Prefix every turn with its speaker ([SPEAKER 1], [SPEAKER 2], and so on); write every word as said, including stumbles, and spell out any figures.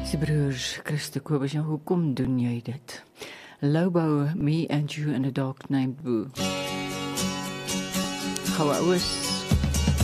[SPEAKER 1] Sy broers, Christo Kobus, en hoekom doen jy dit? Lobo, Me and You in a Dog Named Boo. Goue oues.